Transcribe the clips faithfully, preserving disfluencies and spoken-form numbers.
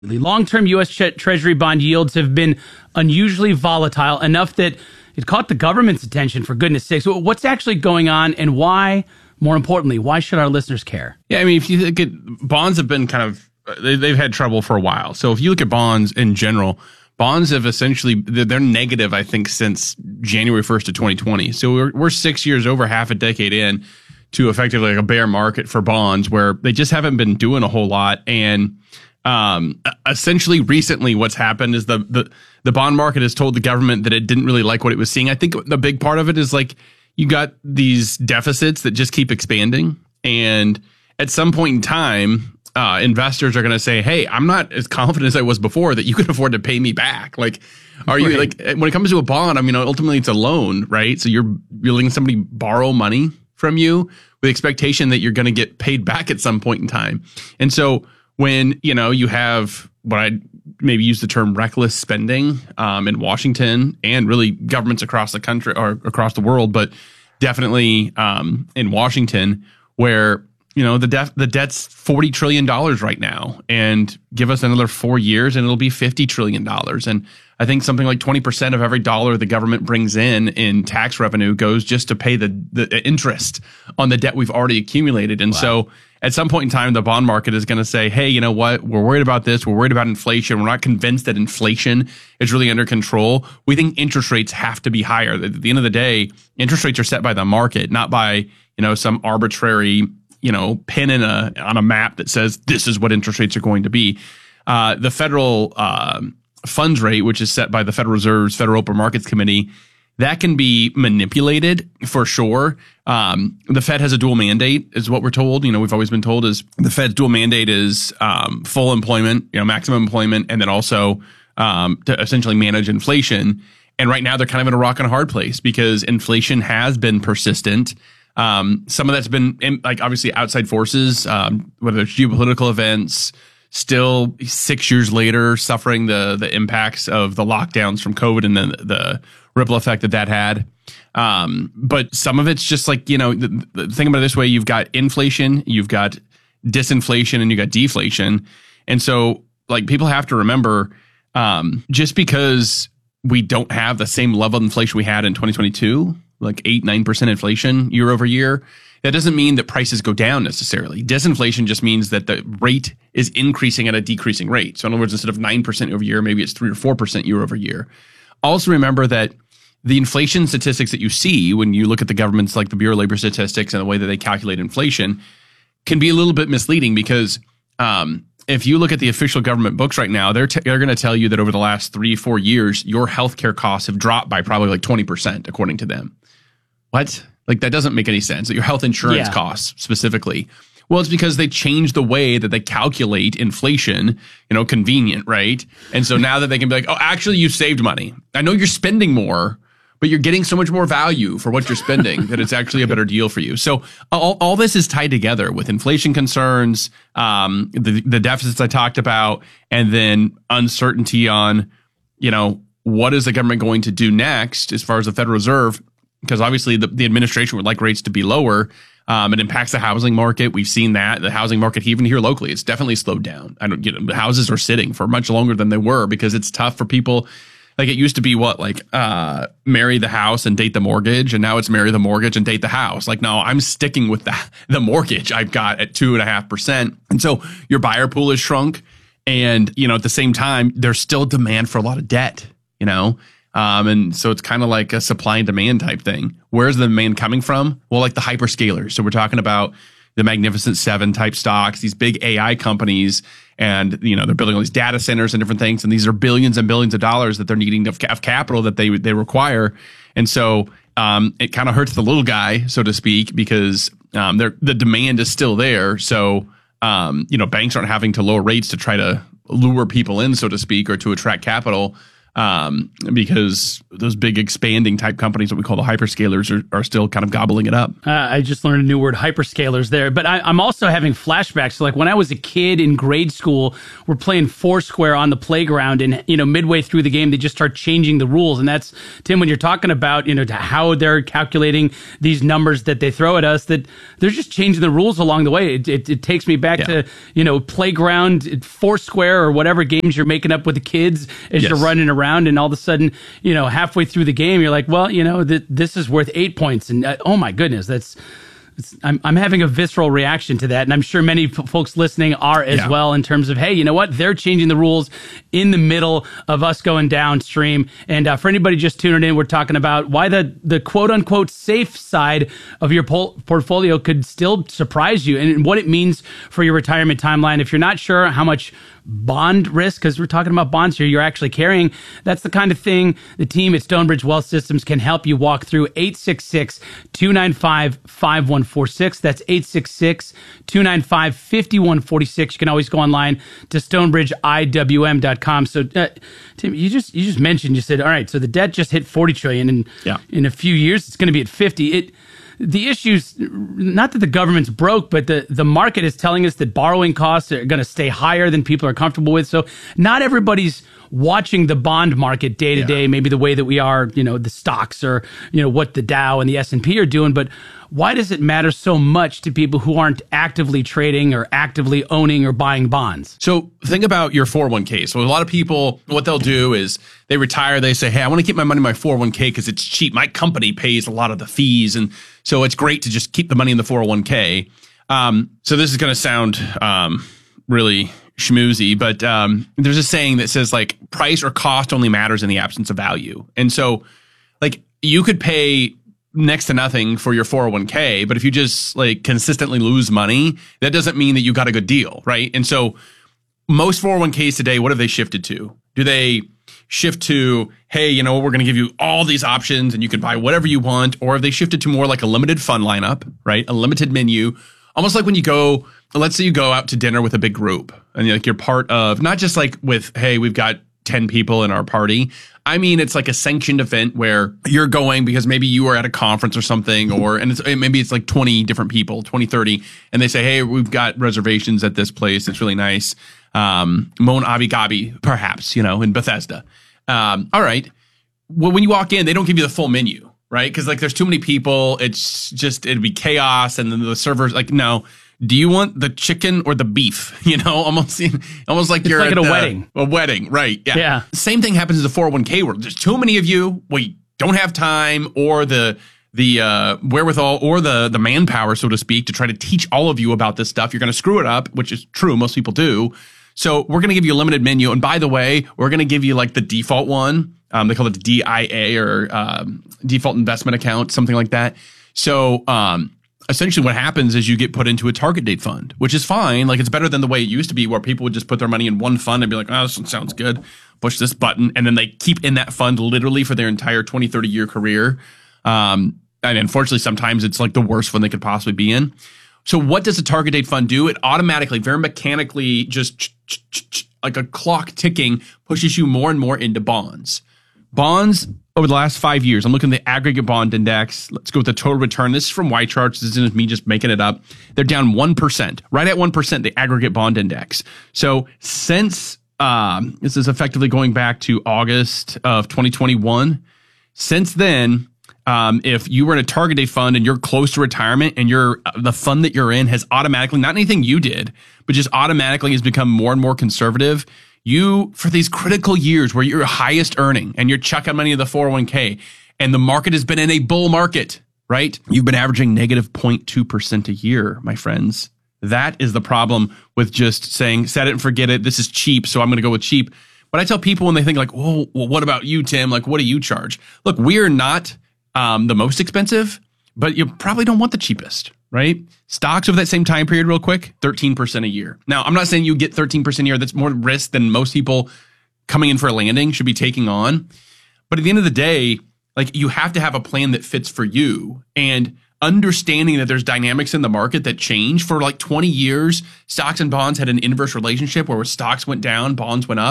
The long-term U S Tre- Treasury bond yields have been unusually volatile, enough that it caught the government's attention, for goodness sakes. So what's actually going on, and why, more importantly, why should our listeners care? Yeah, I mean, if you look at bonds have been kind of, they, they've had trouble for a while. So if you look at bonds in general, bonds have essentially, they're, they're negative, I think, since January first of twenty twenty. So we're, we're six years, over half a decade in to effectively like a bear market for bonds where they just haven't been doing a whole lot. And um, essentially recently what's happened is the, the, the bond market has told the government that it didn't really like what it was seeing. I think the big part of it is like you got these deficits that just keep expanding. And at some point in time, uh, investors are going to say, hey, I'm not as confident as I was before that you can afford to pay me back. Like, are you right. like when it comes to a bond, I mean, ultimately it's a loan, right? So you're, you're letting somebody borrow money from you with the expectation that you're going to get paid back at some point in time. And so when, you know, you have what I'd maybe use the term reckless spending um, in Washington and really governments across the country or across the world, but definitely um, in Washington, where, you know, the def- the debt's forty trillion dollars right now, and give us another four years and it'll be fifty trillion dollars. And I think something like twenty percent of every dollar the government brings in in tax revenue goes just to pay the, the interest on the debt we've already accumulated. And wow. so at some point in time, the bond market is going to say, hey, you know what? We're worried about this. We're worried about inflation. We're not convinced that inflation is really under control. We think interest rates have to be higher. At the end of the day, interest rates are set by the market, not by, you know, some arbitrary, you know, pin in a on a map that says this is what interest rates are going to be. Uh, the federal uh, funds rate, which is set by the Federal Reserve's Federal Open Markets Committee, that can be manipulated for sure. Um, the Fed has a dual mandate, is what we're told. You know, we've always been told is the Fed's dual mandate is um, full employment, you know, maximum employment, and then also um, to essentially manage inflation. And right now they're kind of in a rock and a hard place because inflation has been persistent. Um, some of that's been in, like obviously outside forces, um, whether it's geopolitical events, still six years later suffering the the impacts of the lockdowns from COVID and the, the ripple effect that that had. Um, but some of it's just like, you know, the, the, think about it this way. You've got inflation, you've got disinflation, and you got deflation. And so like people have to remember, um, just because we don't have the same level of inflation we had in twenty twenty-two, like eight, nine percent inflation year over year, that doesn't mean that prices go down necessarily. Disinflation just means that the rate is increasing at a decreasing rate. So in other words, instead of nine percent over year, maybe it's three or four percent year over year. Also remember that the inflation statistics that you see when you look at the government's, like the Bureau of Labor Statistics and the way that they calculate inflation, can be a little bit misleading because um, if you look at the official government books right now, they're, t- they're going to tell you that over the last three, four years, your healthcare costs have dropped by probably like twenty percent, according to them. What? Like that doesn't make any sense. That your health insurance yeah. costs specifically. Well, it's because they changed the way that they calculate inflation, you know, convenient, right? And so now that they can be like, oh, actually, you saved money. I know you're spending more, but you're getting so much more value for what you're spending that it's actually a better deal for you. So all, all this is tied together with inflation concerns, um, the, the deficits I talked about, and then uncertainty on, you know, what is the government going to do next as far as the Federal Reserve? Because obviously the, the administration would like rates to be lower. Um, it impacts the housing market. We've seen that. The housing market, even here locally, it's definitely slowed down. I don't, you know, the houses are sitting for much longer than they were because it's tough for people. Like it used to be what, like uh, marry the house and date the mortgage. And now it's marry the mortgage and date the house. Like, no, I'm sticking with the, the mortgage I've got at two and a half percent. And so your buyer pool has shrunk. And, you know, at the same time, there's still demand for a lot of debt, you know. Um, and so it's kind of like a supply and demand type thing. Where's the demand coming from? Well, like the hyperscalers. So we're talking about the Magnificent Seven type stocks, these big A I companies, and, you know, they're building all these data centers and different things. And these are billions and billions of dollars that they're needing of, of capital that they, they require. And so, um, it kind of hurts the little guy, so to speak, because, um, they're, the demand is still there. So, um, you know, banks aren't having to lower rates to try to lure people in, so to speak, or to attract capital. um, because those big expanding type companies that we call the hyperscalers are, are still kind of gobbling it up. Uh, I just learned a new word, hyperscalers there. But I, I'm also having flashbacks. So like when I was a kid in grade school, we're playing Foursquare on the playground, and you know, midway through the game, they just start changing the rules. And that's, Tim, when you're talking about, you know, how they're calculating these numbers that they throw at us, that they're just changing the rules along the way. It, it, it takes me back yeah. to, you know, playground, Foursquare, or whatever games you're making up with the kids as yes. you're running around. Around and all of a sudden, you know, halfway through the game, you're like, well, you know, th- this is worth eight points. And uh, oh my goodness, that's, it's, I'm, I'm having a visceral reaction to that. And I'm sure many f- folks listening are as yeah. well, in terms of, hey, you know what? They're changing the rules in the middle of us going downstream. And uh, for anybody just tuning in, we're talking about why the, the quote unquote safe side of your pol- portfolio could still surprise you, and what it means for your retirement timeline. If you're not sure how much bond risk, because we're talking about bonds here, you're actually carrying, that's the kind of thing the team at Stonebridge Wealth Systems can help you walk through. Eight six six, two nine five, five one four six. That's eight six six, two nine five, five one four six. You can always go online to stonebridge I W M dot com. So uh, Tim, you just you just mentioned, you said, all right, so the debt just hit forty trillion, and yeah. in a few years it's going to be at fifty. It The issue's not that the government's broke, but the, the market is telling us that borrowing costs are going to stay higher than people are comfortable with. So not everybody's watching the bond market day to day, maybe the way that we are, you know, the stocks, or, you know, what the Dow and the S and P are doing. But why does it matter so much to people who aren't actively trading or actively owning or buying bonds? So think about your four oh one k. So a lot of people, what they'll do is they retire. They say, hey, I want to keep my money in my four oh one k because it's cheap. My company pays a lot of the fees, and so it's great to just keep the money in the four oh one k. Um, so this is going to sound um, really schmoozy, but um, there's a saying that says, like, price or cost only matters in the absence of value. And so, like, you could pay next to nothing for your four oh one k, but if you just like consistently lose money, that doesn't mean that you got a good deal, right? And so most four oh one k's today, what have they shifted to? Do they shift to, hey, you know, we're going to give you all these options and you can buy whatever you want? Or have they shifted to more like a limited fund lineup, right? A limited menu, almost like when you go, let's say you go out to dinner with a big group and you're like, you're part of, not just like with, hey, we've got ten people in our party. I mean, it's like a sanctioned event where you're going because maybe you are at a conference or something, or, and it's, maybe it's like twenty different people, twenty, thirty, and they say, hey, we've got reservations at this place. It's really nice. Um, Mon Avi Gabi, perhaps, you know, in Bethesda. Um, all right. Well, when you walk in, they don't give you the full menu, right? Because like there's too many people. It's just, it'd be chaos. And then the server's like, no. Do you want the chicken or the beef? You know, almost, almost like it's you're like at, at a the, wedding. A wedding, right? Yeah. yeah. Same thing happens in the four oh one k world. There's too many of you. We don't have time or the the uh, wherewithal or the the manpower, so to speak, to try to teach all of you about this stuff. You're going to screw it up, which is true. Most people do. So we're going to give you a limited menu. And by the way, we're going to give you like the default one. Um, they call it the D I A, or um, default investment account, something like that. So um essentially what happens is you get put into a target date fund, which is fine. Like, it's better than the way it used to be where people would just put their money in one fund and be like, oh, this one sounds good. Push this button. And then they keep in that fund literally for their entire twenty, thirty year career. Um, and unfortunately, sometimes it's like the worst fund they could possibly be in. So what does a target date fund do? It automatically, very mechanically, just like a clock ticking, pushes you more and more into bonds. Bonds over the last five years, I'm looking at the aggregate bond index. Let's go with the total return. This is from Y Charts. This isn't me just making it up. They're down one percent, right at one percent, the aggregate bond index. So since, um, this is effectively going back to August of twenty twenty-one, since then, um, if you were in a target date fund and you're close to retirement and you're, the fund that you're in has automatically, not anything you did, but just automatically has become more and more conservative. You, for these critical years where you're highest earning and you're chucking money in the four oh one k and the market has been in a bull market, right? You've been averaging negative zero point two percent a year, my friends. That is the problem with just saying, set it and forget it. This is cheap, so I'm going to go with cheap. But I tell people when they think like, well, well, what about you, Tim? Like, what do you charge? Look, we're not um, the most expensive, but you probably don't want the cheapest, right? Stocks over that same time period, real quick, thirteen percent a year. Now, I'm not saying you get thirteen percent a year. That's more risk than most people coming in for a landing should be taking on. But at the end of the day, like, you have to have a plan that fits for you, and understanding that there's dynamics in the market that change. For like twenty years, stocks and bonds had an inverse relationship where stocks went down, bonds went up.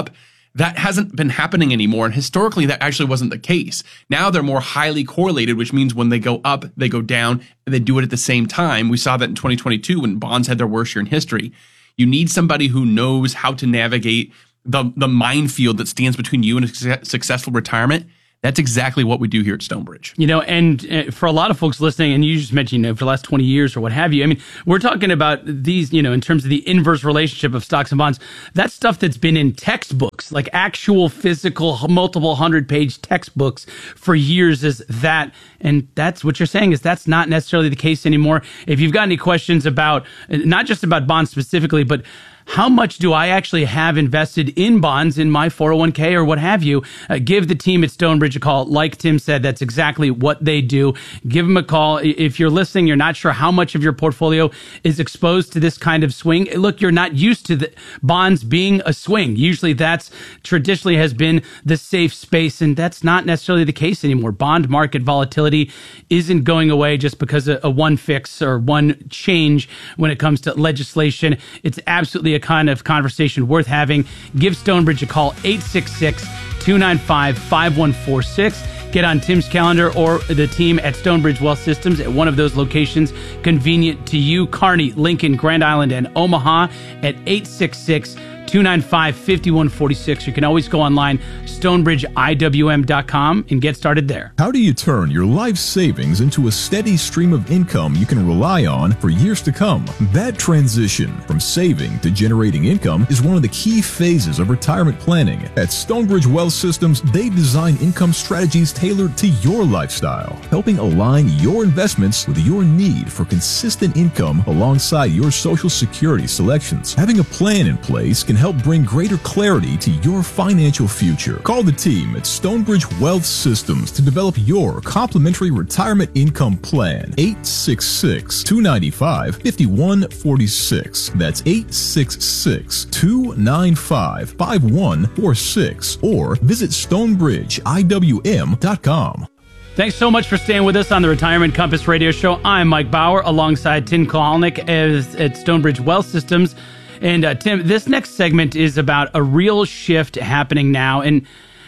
That hasn't been happening anymore. And historically, that actually wasn't the case. Now they're more highly correlated, which means when they go up, they go down, and they do it at the same time. We saw that in twenty twenty-two when bonds had their worst year in history. You need somebody who knows how to navigate the, the minefield that stands between you and a successful retirement. That's exactly what we do here at Stonebridge. You know, and uh, for a lot of folks listening, and you just mentioned, you know, for the last twenty years or what have you, I mean, we're talking about these, you know, in terms of the inverse relationship of stocks and bonds, that's stuff that's been in textbooks, like actual physical, multiple hundred page textbooks for years is that. And that's what you're saying is that's not necessarily the case anymore. If you've got any questions about, not just about bonds specifically, but how much do I actually have invested in bonds in my four oh one k or what have you? Uh, give the team at Stonebridge a call. Like Tim said, that's exactly what they do. Give them a call. If you're listening, you're not sure how much of your portfolio is exposed to this kind of swing. Look, you're not used to the bonds being a swing. Usually that's traditionally has been the safe space, and that's not necessarily the case anymore. Bond market volatility isn't going away just because of a one fix or one change when it comes to legislation. It's absolutely a kind of conversation worth having. Give Stonebridge a call, eight six six, two nine five, five one four six. Get on Tim's calendar or the team at Stonebridge Wealth Systems at one of those locations convenient to you, Kearney, Lincoln, Grand Island, and Omaha at eight six six, two nine five, five one four six. You can always go online, stonebridge I W M dot com, and get started there. How do you turn your life savings into a steady stream of income you can rely on for years to come? That transition from saving to generating income is one of the key phases of retirement planning. At Stonebridge Wealth Systems, they design income strategies tailored to your lifestyle, helping align your investments with your need for consistent income alongside your Social Security selections. Having a plan in place can help bring greater clarity to your financial future. Call the team at Stonebridge Wealth Systems to develop your complimentary retirement income plan. eight six six, two nine five, five one four six. That's eight six six, two nine five, five one four six. Or visit stonebridge I W M dot com. Thanks so much for staying with us on the Retirement Compass Radio Show. I'm Mike Bauer alongside Tim Kohalnik as, at Stonebridge Wealth Systems. And uh, Tim, this next segment is about a real shift happening now, and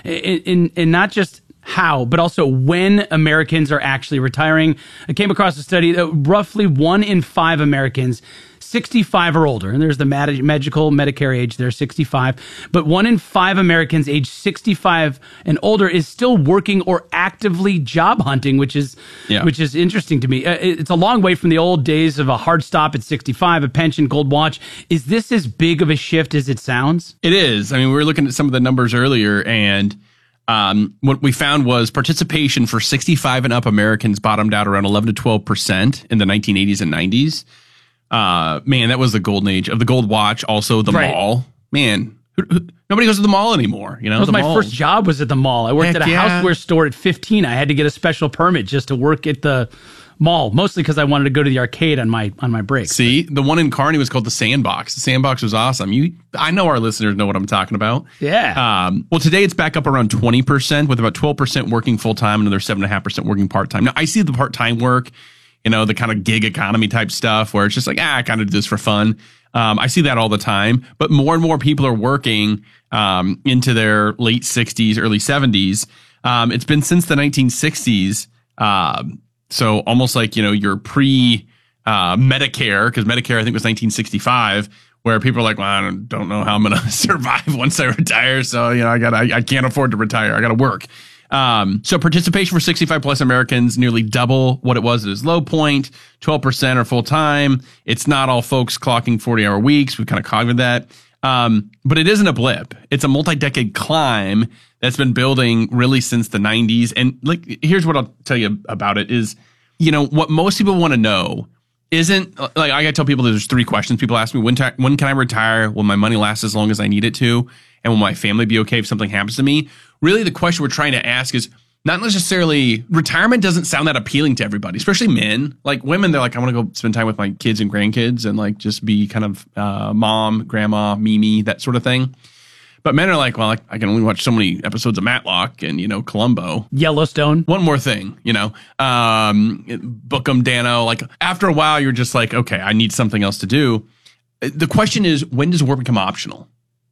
in and not just how, but also when Americans are actually retiring. I came across a study that roughly one in five Americans sixty-five or older, and there's the mag- magical Medicare age there, sixty-five, but one in five Americans age sixty-five and older is still working or actively job hunting, which is yeah. which is interesting to me. Uh, it's a long way from the old days of a hard stop at sixty-five, a pension, gold watch. Is this as big of a shift as it sounds? It is. I mean, we were looking at some of the numbers earlier, and um, what we found was participation for sixty-five and up Americans bottomed out around eleven to twelve percent in the nineteen eighties and nineties. Uh, man, that was the golden age of the gold watch. Also the right. mall, man, who, who, nobody goes to the mall anymore. You know, that was the my mall. first job was at the mall. I worked Heck at a yeah. houseware store at fifteen. I had to get a special permit just to work at the mall, mostly because I wanted to go to the arcade on my on my break. See, the one in Kearney was called the Sandbox. The Sandbox was awesome. You, I know our listeners know what I'm talking about. Yeah. Um, well, today it's back up around twenty percent, with about twelve percent working full time, another seven and a half percent working part time. Now, I see the part time work, you know, the kind of gig economy type stuff where it's just like, ah, I kind of do this for fun. Um, I see that all the time, but more and more people are working um, into their late sixties, early seventies. Um, it's been since the nineteen sixties. Um, so almost like, you know, your pre uh, Medicare, because Medicare, I think, was nineteen sixty-five, where people are like, well, I don't, don't know how I'm going to survive once I retire. So, you know, I got, I, I can't afford to retire. I got to work. Um, so participation for sixty-five plus Americans, nearly double what it was at its low point. twelve percent are full time. It's not all folks clocking forty hour weeks. We've kind of covered that. Um, but it isn't a blip. It's a multi-decade climb that's been building really since the nineties. And like, here's what I'll tell you about it is, you know, what most people want to know isn't like, I gotta tell people there's three questions. People ask me, when, ta- when can I retire? Will my money last as long as I need it to? And will my family be okay if something happens to me? Really, the question we're trying to ask is not necessarily, retirement doesn't sound that appealing to everybody, especially men. Like women, they're like, I want to go spend time with my kids and grandkids and like just be kind of uh, mom, grandma, Mimi, that sort of thing. But men are like, well, I, I can only watch so many episodes of Matlock and, you know, Columbo. Yellowstone. One more thing, you know, um, Bookham, Dano. Like after a while, you're just like, okay, I need something else to do. The question is, when does work become optional?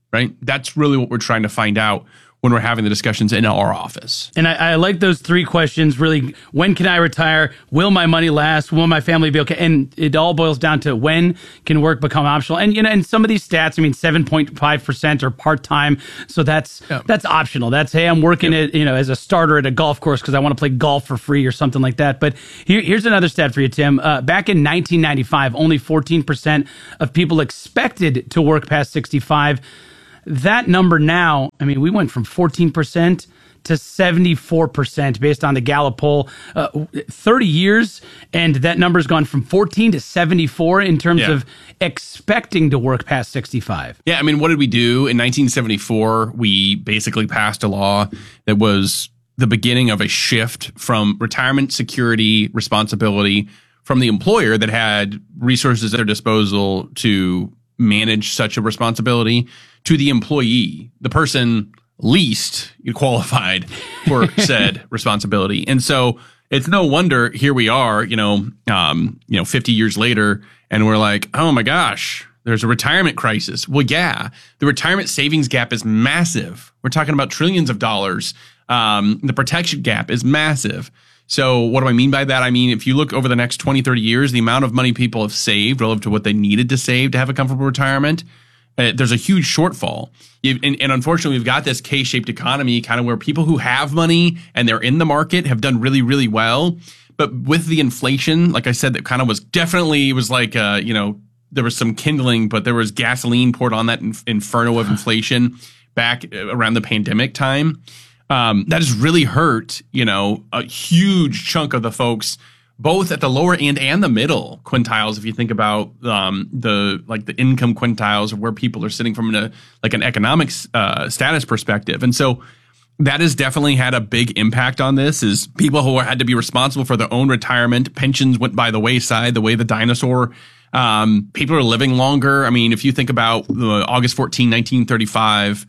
right? That's really what we're trying to find out when we're having the discussions in our office. And I, I like those three questions, really. When can I retire? Will my money last? Will my family be okay? And it all boils down to when can work become optional? And, you know, and some of these stats, I mean, seven point five percent are part-time. So that's, yeah. that's optional. That's, hey, I'm working yeah. at, you know, as a starter at a golf course because I want to play golf for free or something like that. But here, here's another stat for you, Tim. Uh, back in nineteen ninety-five, only fourteen percent of people expected to work past sixty-five. That number now, I mean, we went from fourteen percent to seventy-four percent based on the Gallup poll, uh, thirty years. And that number's gone from fourteen to seventy-four in terms yeah. of expecting to work past sixty-five. Yeah. I mean, what did we do? In nineteen seventy-four, we basically passed a law that was the beginning of a shift from retirement security responsibility from the employer that had resources at their disposal to manage such a responsibility to the employee, the person least qualified for said responsibility. And so it's no wonder here we are, you know, um, you know, fifty years later, and we're like, oh my gosh, there's a retirement crisis. Well, yeah, the retirement savings gap is massive. We're talking about trillions of dollars. Um, the protection gap is massive. So what do I mean by that? I mean, if you look over the next twenty, thirty years, the amount of money people have saved relative to what they needed to save to have a comfortable retirement, uh, there's a huge shortfall. You've, and, and unfortunately, we've got this K-shaped economy kind of where people who have money and they're in the market have done really, really well. But with the inflation, like I said, that kind of was definitely, it was like, uh, you know, there was some kindling, but there was gasoline poured on that inf- inferno of inflation back around the pandemic time. Um, that has really hurt, you know, a huge chunk of the folks, both at the lower end and the middle quintiles. If you think about um, the like the income quintiles of where people are sitting from a, like an economic uh, status perspective, and so that has definitely had a big impact on this. Is people who had to be responsible for their own retirement, pensions went by the wayside, the way the dinosaur. Um, people are living longer. I mean, if you think about uh, August fourteenth, nineteen thirty-five.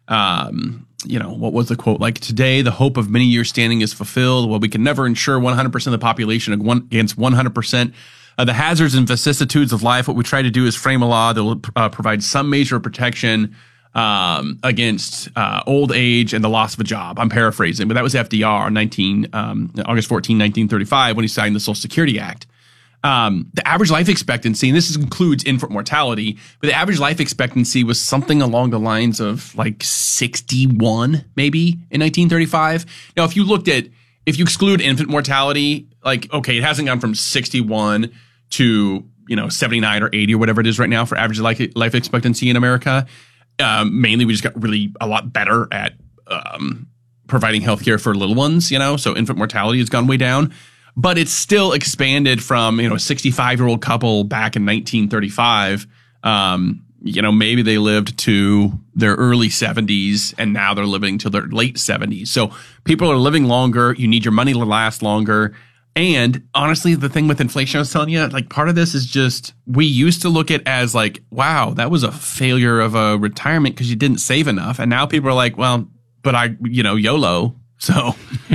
Um, you know, what was the quote? Like, today, the hope of many years standing is fulfilled. Well, we can never insure one hundred percent of the population against one hundred percent of the hazards and vicissitudes of life. What we try to do is frame a law that will uh, provide some measure of protection um, against uh, old age and the loss of a job. I'm paraphrasing, but that was F D R on nineteen, um, August fourteenth, nineteen thirty-five, when he signed the Social Security Act. Um, the average life expectancy, and this includes infant mortality, but the average life expectancy was something along the lines of like sixty-one, maybe, in nineteen thirty-five. Now, if you looked at, if you exclude infant mortality, like, okay, it hasn't gone from sixty-one to, you know, seventy-nine or eighty or whatever it is right now for average life, life expectancy in America. Um, mainly, we just got really a lot better at um, providing healthcare for little ones, you know, so infant mortality has gone way down. But it's still expanded from, you know, a sixty-five-year-old couple back in nineteen thirty-five. Um, you know, maybe they lived to their early seventies and now they're living to their late seventies. So people are living longer. You need your money to last longer. And honestly, the thing with inflation, I was telling you, like, part of this is just, we used to look at as like, wow, that was a failure of a retirement because you didn't save enough. And now people are like, well, but I, you know, YOLO. So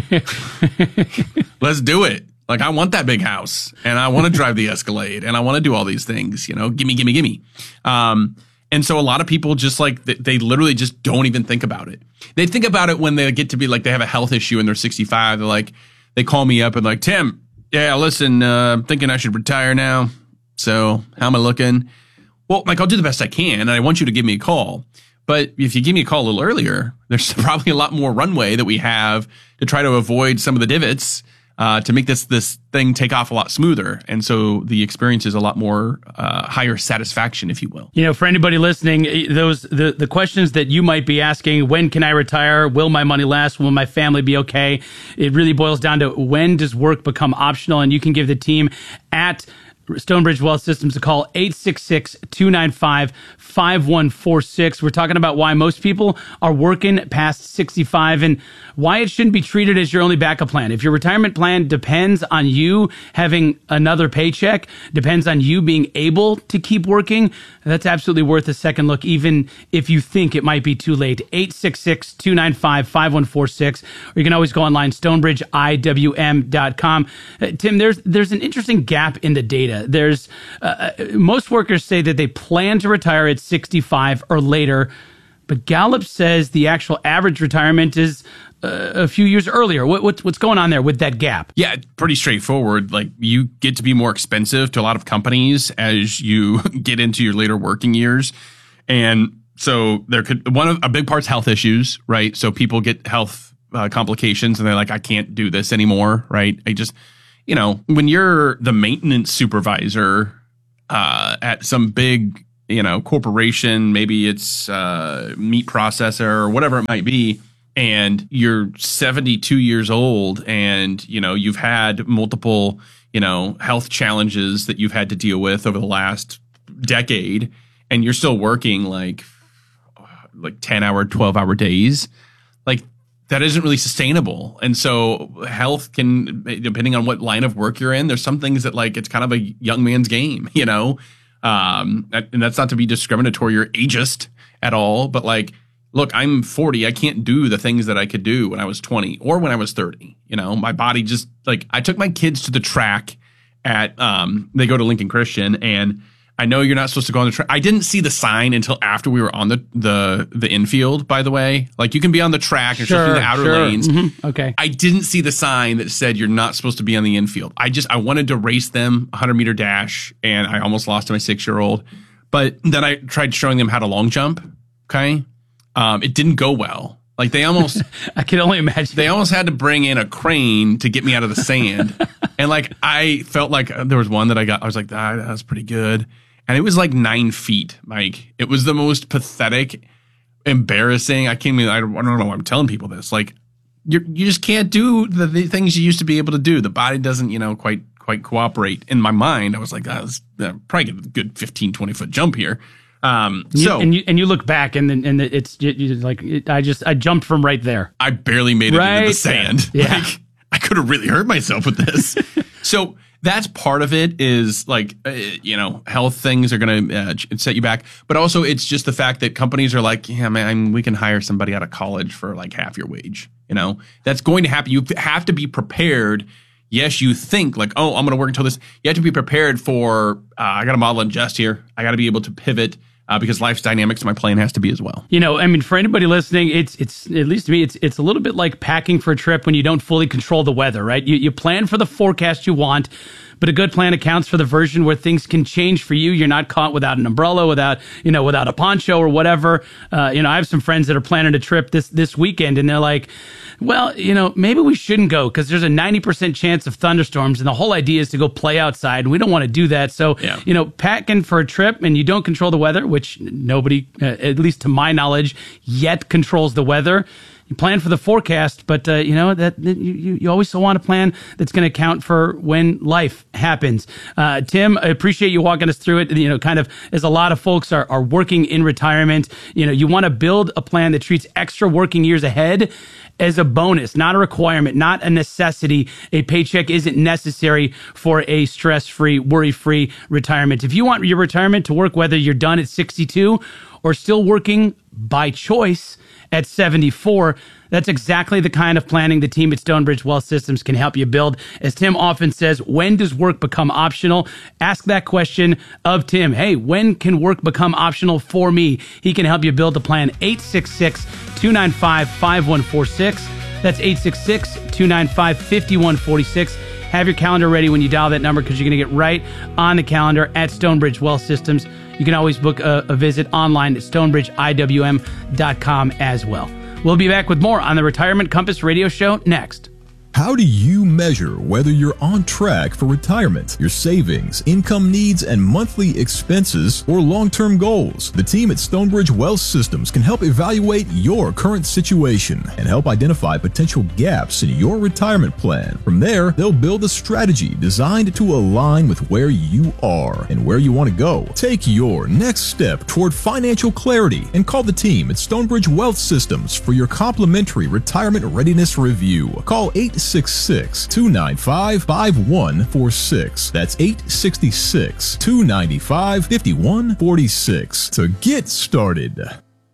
let's do it. Like, I want that big house and I want to drive the Escalade and I want to do all these things, you know, gimme, gimme, gimme. Um, and so a lot of people just like, they, they literally just don't even think about it. They think about it when they get to be like, they have a health issue and they're sixty-five. They're like, they call me up and like, Tim, yeah, listen, uh, I'm thinking I should retire now. So how am I looking? Well, like, I'll do the best I can and I want you to give me a call. But if you give me a call a little earlier, there's probably a lot more runway that we have to try to avoid some of the divots uh, to make this this thing take off a lot smoother. And so the experience is a lot more uh, higher satisfaction, if you will. You know, for anybody listening, those the, the questions that you might be asking, when can I retire? Will my money last? Will my family be okay? It really boils down to, when does work become optional? And you can give the team at Stonebridge Wealth Systems a call, eight six six, two nine five, five one four six. We're talking about why most people are working past sixty-five and why it shouldn't be treated as your only backup plan. If your retirement plan depends on you having another paycheck, depends on you being able to keep working, that's absolutely worth a second look, even if you think it might be too late. eight six six, two nine five, five one four six, or you can always go online, stonebridge I W M dot com. Uh, Tim, there's there's an interesting gap in the data. There's uh, most workers say that they plan to retire at sixty-five or later, but Gallup says the actual average retirement is uh, a few years earlier. What, what's what's going on there with that gap? Yeah, pretty straightforward. Like, you get to be more expensive to a lot of companies as you get into your later working years. And so there could, one of a big part's health issues, right? So people get health uh, complications and they're like, I can't do this anymore, right? I just, you know, when you're the maintenance supervisor uh, at some big, you know, corporation, maybe it's uh, meat processor or whatever it might be, and you're seventy-two years old and, you know, you've had multiple, you know, health challenges that you've had to deal with over the last decade, and you're still working like, like ten hour, twelve hour days, like that isn't really sustainable. And so health can, depending on what line of work you're in, there's some things that like, it's kind of a young man's game, you know? Um, and that's not to be discriminatory or ageist at all, but like, look, I'm forty. I can't do the things that I could do when I was twenty or when I was thirty. You know, my body just like, I took my kids to the track at, um, they go to Lincoln Christian, and I know you're not supposed to go on the track. I didn't see the sign until after we were on the, the, the infield, by the way. Like, you can be on the track and sure, in the outer sure. lanes. Mm-hmm. Okay. I didn't see the sign that said you're not supposed to be on the infield. I just, I wanted to race them a hundred meter dash, and I almost lost to my six year old. But then I tried showing them how to long jump. Okay. Um, it didn't go well. Like, they almost, I can only imagine. They almost had to bring in a crane to get me out of the sand. And like, I felt like there was one that I got, I was like, ah, that was pretty good. And it was like nine feet, Mike. It was the most pathetic, embarrassing. I can't even, I don't, I don't know why I'm telling people this. Like, you you just can't do the, the things you used to be able to do. The body doesn't, you know, quite, quite cooperate. In my mind, I was like, that was uh, probably a good fifteen, twenty foot jump here. Um, so, you, and you, and you look back and then, and it's you, you like, it, I just, I jumped from right there. I barely made it right into the sand. Yeah. Like, I could have really hurt myself with this. So that's part of it is like, uh, you know, health things are going to uh, set you back. But also it's just the fact that companies are like, yeah, man, we can hire somebody out of college for like half your wage. You know, that's going to happen. You have to be prepared. Yes, you think like, oh, I'm going to work until this. You have to be prepared for, uh, I got to model and adjust here. I got to be able to pivot. Uh, because life's dynamics, my plan has to be as well. You know, I mean, for anybody listening, it's it's at least to me, it's it's a little bit like packing for a trip when you don't fully control the weather, right? You you plan for the forecast you want, but a good plan accounts for the version where things can change for you. You're not caught without an umbrella, without you know, without a poncho or whatever. Uh, you know, I have some friends that are planning a trip this this weekend, and they're like, well, you know, maybe we shouldn't go because there's a ninety percent chance of thunderstorms, and the whole idea is to go play outside, and we don't want to do that. So, yeah. you know, packing for a trip and you don't control the weather, which nobody, uh, at least to my knowledge, yet controls the weather. You plan for the forecast, but, uh, you know, that, that you, you always want a plan that's going to account for when life happens. Uh, Tim, I appreciate you walking us through it. You know, kind of as a lot of folks are, are working in retirement, you know, you want to build a plan that treats extra working years ahead as a bonus, not a requirement, not a necessity. A paycheck isn't necessary for a stress-free, worry-free retirement. If you want your retirement to work, whether you're done at sixty-two or still working by choice at seventy-four, that's exactly the kind of planning the team at Stonebridge Wealth Systems can help you build. As Tim often says, when does work become optional? Ask that question of Tim. Hey, when can work become optional for me? He can help you build a plan. eight six six, two nine five, five one four six. That's eight six six, two nine five, five one four six. Have your calendar ready when you dial that number because you're going to get right on the calendar at Stonebridge Wealth Systems. You can always book a, a visit online at stonebridge I W M dot com as well. We'll be back with more on the Retirement Compass radio show next. How do you measure whether you're on track for retirement, your savings, income needs, and monthly expenses, or long-term goals? The team at Stonebridge Wealth Systems can help evaluate your current situation and help identify potential gaps in your retirement plan. From there, they'll build a strategy designed to align with where you are and where you want to go. Take your next step toward financial clarity and call the team at Stonebridge Wealth Systems for your complimentary retirement readiness review. Call eight six six, two nine five, five one four six. That's eight six six, two nine five, five one four six to get started.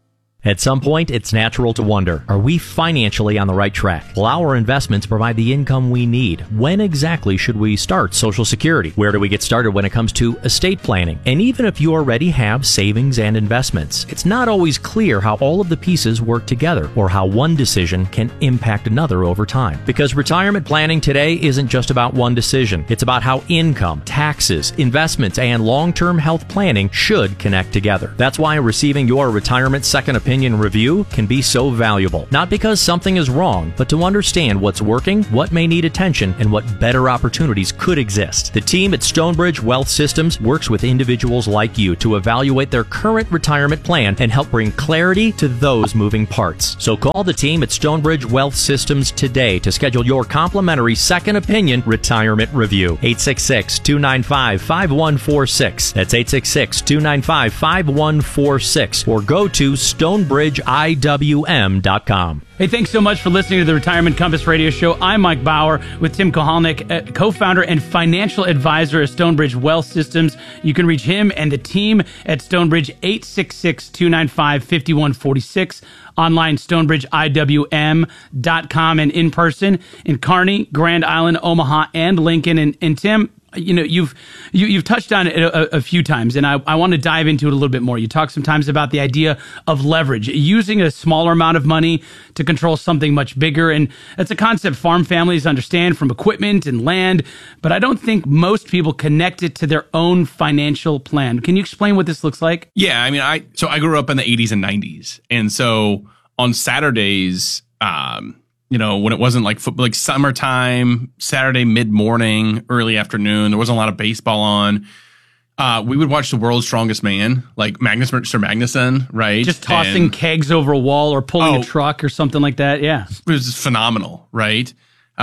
At some point, it's natural to wonder, are we financially on the right track? Will our investments provide the income we need? When exactly should we start Social Security? Where do we get started when it comes to estate planning? And even if you already have savings and investments, it's not always clear how all of the pieces work together or how one decision can impact another over time. Because retirement planning today isn't just about one decision. It's about how income, taxes, investments, and long-term health planning should connect together. That's why receiving your retirement second opinion Opinion review can be so valuable. Not because something is wrong, but to understand what's working, what may need attention, and what better opportunities could exist. The team at Stonebridge Wealth Systems works with individuals like you to evaluate their current retirement plan and help bring clarity to those moving parts. So call the team at Stonebridge Wealth Systems today to schedule your complimentary second opinion retirement review. eight six six, two nine five, five one four six. That's eight six six, two nine five, five one four six. Or go to Stone Stonebridge I W M dot com. Hey, thanks so much for listening to the Retirement Compass Radio Show. I'm Mike Bauer with Tim Kohalnik, uh, co-founder and financial advisor at Stonebridge Wealth Systems. You can reach him and the team at Stonebridge, eight six six, two nine five, five one four six, online Stonebridge I W M dot com, and in person in Kearney, Grand Island, Omaha, and Lincoln. And, and Tim, you know, you've you, you've touched on it a, a few times, and I, I want to dive into it a little bit more. You talk sometimes about the idea of leverage, using a smaller amount of money to control something much bigger, and that's a concept farm families understand from equipment and land, but I don't think most people connect it to their own financial plan. Can you explain what this looks like? Yeah, I mean, I so I grew up in the eighties and nineties, and so on Saturdays, um, you know, when it wasn't like football, like summertime, Saturday mid-morning, early afternoon, there wasn't a lot of baseball on. Uh, we would watch The World's Strongest Man, like Magnus Sir Magnuson, right? Just tossing and, oh, kegs over a wall or pulling oh, a truck or something like that. Yeah, it was phenomenal, right?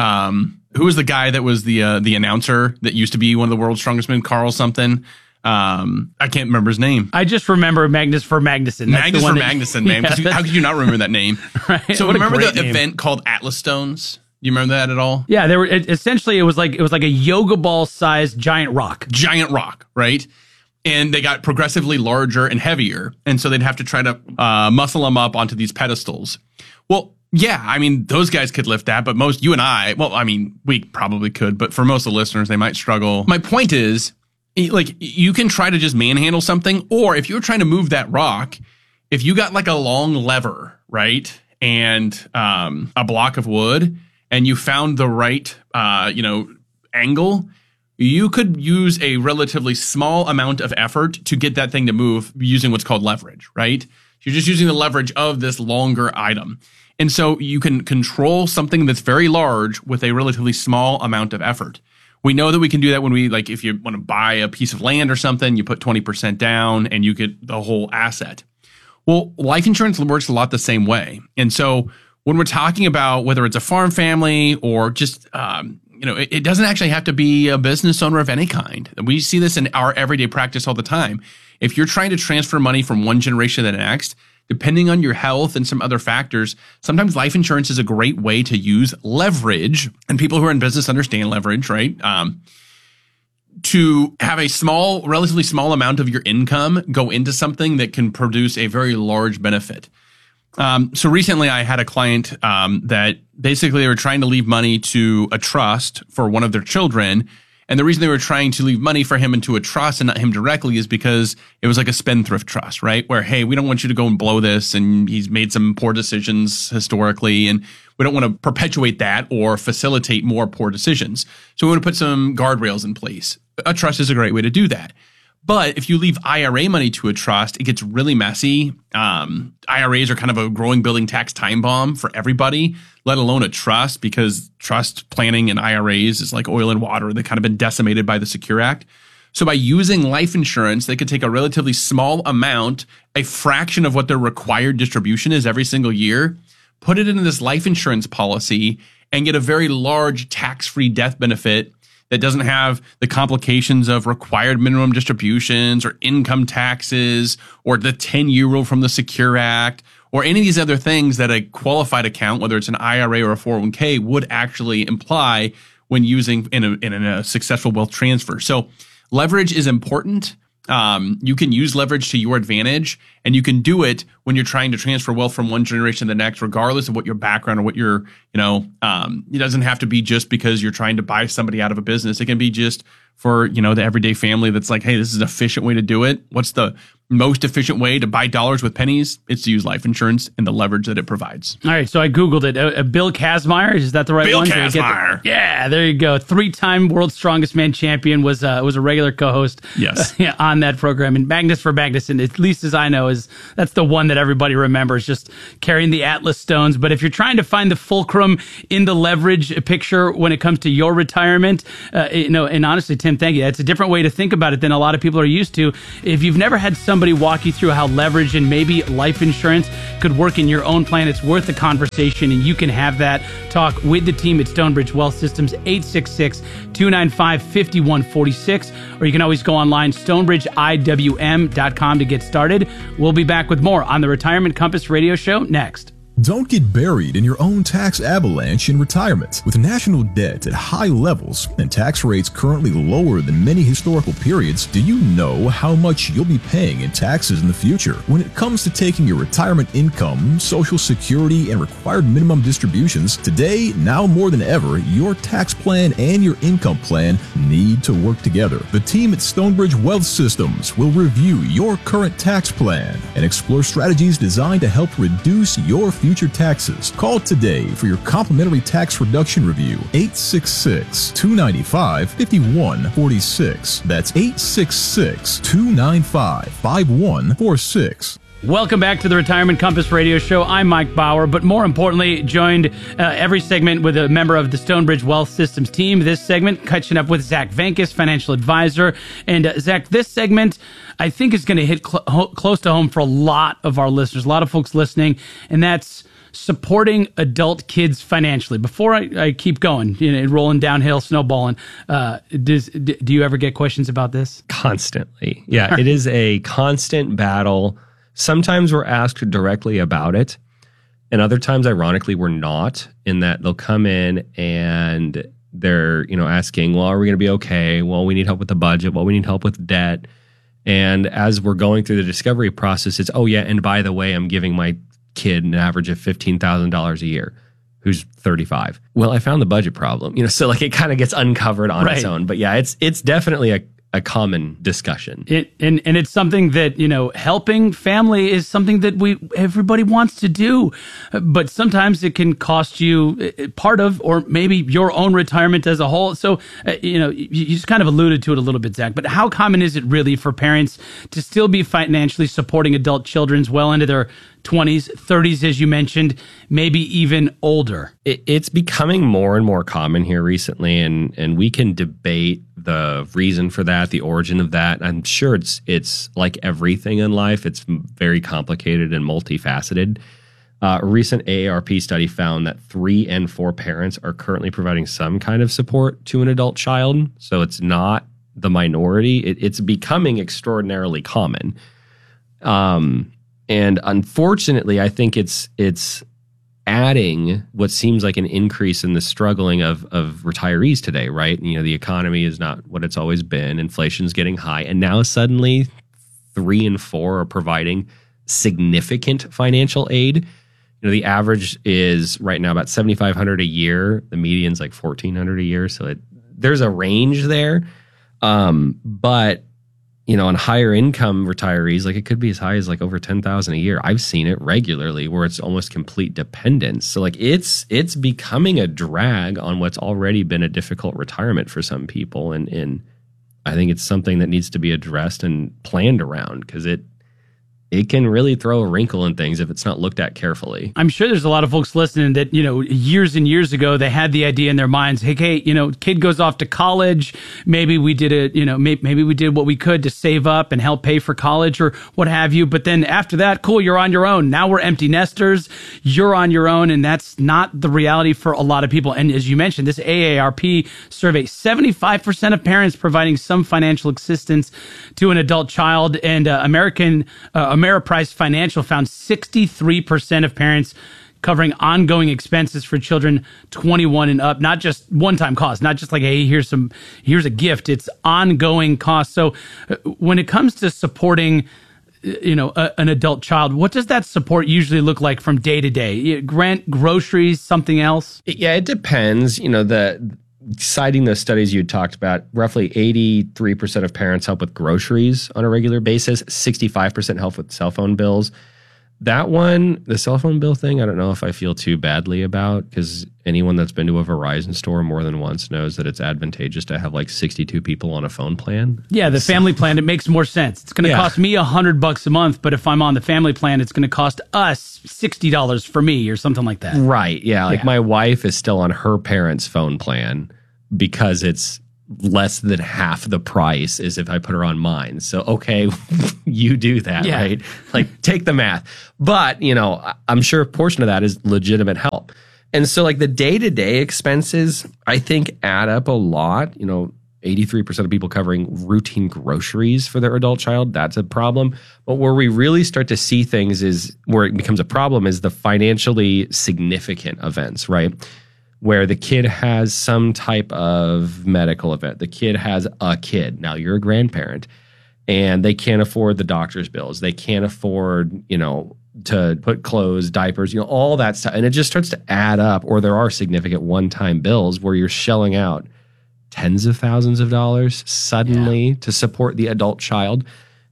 Um, who was the guy that was the uh, the announcer that used to be one of the World's Strongest Men? Carl something. Um, I can't remember his name. I just remember Magnus for Magnuson. That's Magnus for that, Magnuson, man. Yeah, you, how could you not remember that name? Right. So what remember the name. event called Atlas Stones? You remember that at all? Yeah, they were it, essentially it was like it was like a yoga ball sized giant rock. Giant rock, right? And they got progressively larger and heavier, and so they'd have to try to uh, muscle them up onto these pedestals. Well, yeah, I mean, those guys could lift that, but most, you and I, well, I mean, we probably could, but for most of the listeners, they might struggle. My point is, like, you can try to just manhandle something, or if you're trying to move that rock, if you got like a long lever, right, and um, a block of wood, and you found the right, uh, you know, angle, you could use a relatively small amount of effort to get that thing to move using what's called leverage, right? You're just using the leverage of this longer item. And so you can control something that's very large with a relatively small amount of effort. We know that we can do that when we, like, if you want to buy a piece of land or something, you put twenty percent down and you get the whole asset. Well, life insurance works a lot the same way. And so when we're talking about whether it's a farm family or just, um, you know, it, it doesn't actually have to be a business owner of any kind. We see this in our everyday practice all the time. If you're trying to transfer money from one generation to the next, depending on your health and some other factors, sometimes life insurance is a great way to use leverage. And people who are in business understand leverage, right? Um, to have a small, relatively small amount of your income go into something that can produce a very large benefit. Um, so recently I had a client um, that basically they were trying to leave money to a trust for one of their children. And the reason they were trying to leave money for him into a trust and not him directly is because it was like a spendthrift trust, right? Where, hey, we don't want you to go and blow this, and he's made some poor decisions historically, and we don't want to perpetuate that or facilitate more poor decisions. So we want to put some guardrails in place. A trust is a great way to do that. But if you leave I R A money to a trust, it gets really messy. Um, I R As are kind of a growing building tax time bomb for everybody, let alone a trust, because trust planning and I R As is like oil and water. They've kind of been decimated by the Secure Act. So by using life insurance, they could take a relatively small amount, a fraction of what their required distribution is every single year, put it into this life insurance policy, and get a very large tax-free death benefit that doesn't have the complications of required minimum distributions or income taxes or the ten-year rule from the Secure Act or any of these other things that a qualified account, whether it's an I R A or a four oh one k, would actually imply when using in a, in a successful wealth transfer. So leverage is important. Um, you can use leverage to your advantage, and you can do it when you're trying to transfer wealth from one generation to the next, regardless of what your background or what your, you know, um, it doesn't have to be just because you're trying to buy somebody out of a business. It can be just for, you know, the everyday family that's like, hey, this is an efficient way to do it. What's the most efficient way to buy dollars with pennies? It's to use life insurance and the leverage that it provides. All right, so I Googled it. Uh, uh, Bill Kazmaier, is that the right Bill one? Kazmaier. The, yeah, there you go. Three-time World's Strongest Man champion, was uh, was a regular co-host yes. uh, yeah, on that program. And Magnus for Magnuson, at least as I know, is that's the one that everybody remembers, just carrying the Atlas stones. But if you're trying to find the fulcrum in the leverage picture when it comes to your retirement, uh, you know, and honestly, Tim, thank you. That's a different way to think about it than a lot of people are used to. If you've never had somebody walk you through how leverage and maybe life insurance could work in your own plan, it's worth the conversation, and you can have that talk with the team at Stonebridge Wealth Systems, eight six six, two nine five, five one four six, or you can always go online, stonebridge I W M dot com to get started. We'll be back with more on the Retirement Compass radio show next. Don't get buried in your own tax avalanche in retirement. With national debt at high levels and tax rates currently lower than many historical periods, do you know how much you'll be paying in taxes in the future? When it comes to taking your retirement income, Social Security, and required minimum distributions, today, now more than ever, your tax plan and your income plan need to work together. The team at Stonebridge Wealth Systems will review your current tax plan and explore strategies designed to help reduce your future future taxes. Call today for your complimentary tax reduction review. eight six six, two nine five, five one four six. That's eight six six, two nine five, five one four six. Welcome back to the Retirement Compass radio show. I'm Mike Bauer, but more importantly, joined uh, every segment with a member of the Stonebridge Wealth Systems team. This segment, catching up with Zach Venkis, financial advisor. And uh, Zach, this segment, I think, is going to hit cl- ho- close to home for a lot of our listeners, a lot of folks listening, and that's supporting adult kids financially. Before I, I keep going, you know, rolling downhill, snowballing, uh, does, do you ever get questions about this? Constantly. Yeah, it is a constant battle. Sometimes we're asked directly about it, and other times, ironically, we're not, in that they'll come in and they're, you know, asking, well, are we going to be okay? Well, we need help with the budget. Well, we need help with debt. And as we're going through the discovery process, it's, oh, yeah, and by the way, I'm giving my kid an average of fifteen thousand dollars a year who's thirty-five. Well, I found the budget problem. You know, so like it kind of gets uncovered on right. its own. But yeah, it's it's definitely a a common discussion. It, and and it's something that, you know, helping family is something that we everybody wants to do, but sometimes it can cost you part of, or maybe your own retirement as a whole. So, uh, you know, you, you just kind of alluded to it a little bit, Zach, but how common is it really for parents to still be financially supporting adult children's well into their twenties, thirties, as you mentioned, maybe even older? It, it's becoming more and more common here recently, and and we can debate the reason for that, the origin of that. I'm sure it's it's like everything in life. It's very complicated and multifaceted. Uh, a recent A A R P study found that three and four parents are currently providing some kind of support to an adult child. So it's not the minority. It, it's becoming extraordinarily common. Um, and unfortunately, I think it's it's adding what seems like an increase in the struggling of of retirees today, right? You know, the economy is not what it's always been. Inflation's getting high. And now suddenly three and four are providing significant financial aid. You know, the average is right now about seventy-five hundred dollars a year. The median's like fourteen hundred dollars a year. So it, there's a range there. Um, but you know, on higher income retirees, like it could be as high as like over ten thousand dollars a year. I've seen it regularly where it's almost complete dependence. So like it's it's becoming a drag on what's already been a difficult retirement for some people. And, and I think it's something that needs to be addressed and planned around, because it it can really throw a wrinkle in things if it's not looked at carefully. I'm sure there's a lot of folks listening that, you know, years and years ago, they had the idea in their minds, hey, hey, you know, kid goes off to college. Maybe we did it, you know, maybe, maybe we did what we could to save up and help pay for college or what have you. But then after that, cool, you're on your own. Now we're empty nesters. You're on your own. And that's not the reality for a lot of people. And as you mentioned, this A A R P survey, seventy-five percent of parents providing some financial assistance to an adult child. And uh, American uh, Ameriprise Financial found sixty-three percent of parents covering ongoing expenses for children twenty-one and up, not just one-time costs, not just like, hey, here's some, here's a gift. It's ongoing costs. So uh, when it comes to supporting, you know, a, an adult child, what does that support usually look like from day to day? Rent, groceries, something else? Yeah, it depends. You know, the citing those studies you talked about, roughly eighty-three percent of parents help with groceries on a regular basis, sixty-five percent help with cell phone bills. That one, the cell phone bill thing, I don't know if I feel too badly about, because anyone that's been to a Verizon store more than once knows that it's advantageous to have like sixty-two people on a phone plan. Yeah, the family plan, it makes more sense. It's going to Yeah. cost me a hundred bucks a month, but if I'm on the family plan, it's going to cost us sixty dollars for me or something like that. Right. Yeah. Like Yeah. my wife is still on her parents' phone plan because it's less than half the price as if I put her on mine. So, okay, you do that, Yeah. right? Like, take the math. But, you know, I- I'm sure a portion of that is legitimate help. And so, like, the day-to-day expenses, I think, add up a lot. You know, eighty-three percent of people covering routine groceries for their adult child, that's a problem. But where we really start to see things is where it becomes a problem is the financially significant events, right? Where the kid has some type of medical event. The kid has a kid. Now you're a grandparent and they can't afford the doctor's bills. They can't afford, you know, to put clothes, diapers, you know, all that stuff. And it just starts to add up, or there are significant one-time bills where you're shelling out tens of thousands of dollars suddenly yeah. to support the adult child.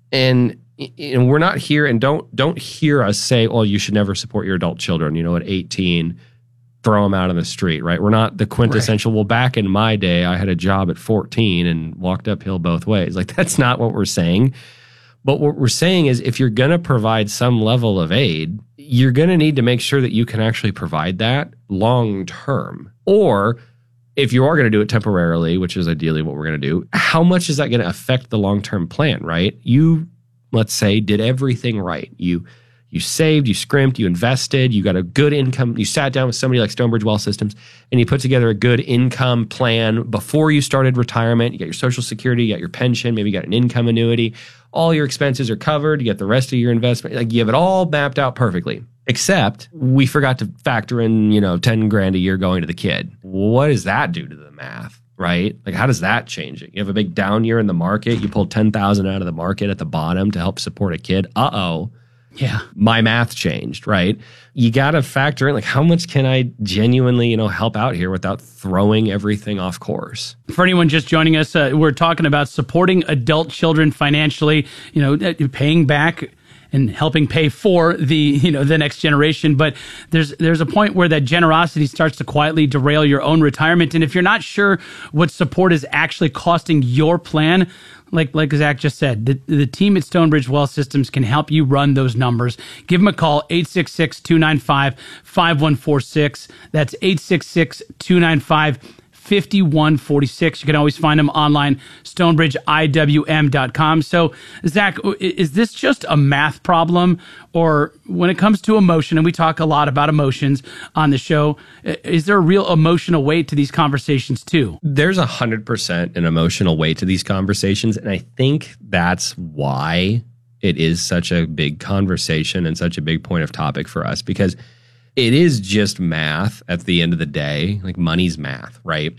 And and we're not here, and don't don't hear us say, "Oh, you should never support your adult children." You know, at eighteen, throw them out on the street, right? We're not the quintessential. Right. Well, back in my day, I had a job at fourteen and walked uphill both ways. Like, that's not what we're saying. But what we're saying is, if you're going to provide some level of aid, you're going to need to make sure that you can actually provide that long term. Or if you are going to do it temporarily, which is ideally what we're going to do, how much is that going to affect the long term plan, right? You, let's say, did everything right. You you saved, you scrimped, you invested, you got a good income. You sat down with somebody like Stonebridge Wealth Systems and you put together a good income plan before you started retirement. You got your Social Security, you got your pension, maybe you got an income annuity. All your expenses are covered. You get the rest of your investment. Like, you have it all mapped out perfectly. Except we forgot to factor in, you know, ten grand a year going to the kid. What does that do to the math, right? Like, how does that change it? You have a big down year in the market. You pull ten thousand out of the market at the bottom to help support a kid. Uh-oh. Yeah. My math changed, right? You got to factor in, like, how much can I genuinely, you know, help out here without throwing everything off course? For anyone just joining us, uh, we're talking about supporting adult children financially, you know, paying back and helping pay for the, you know, the next generation. But there's there's a point where that generosity starts to quietly derail your own retirement. And if you're not sure what support is actually costing your plan, like like Zach just said, the, the team at Stonebridge Wealth Systems can help you run those numbers. Give them a call, eight six six, two nine five, five one four six. That's eight six six, two nine five, five one four six. You can always find them online, stonebridge I W M dot com. So, Zach, is this just a math problem? Or when it comes to emotion, and we talk a lot about emotions on the show, is there a real emotional weight to these conversations too? There's one hundred percent an emotional weight to these conversations. And I think that's why it is such a big conversation and such a big point of topic for us, because it is just math at the end of the day. Like, money's math, right?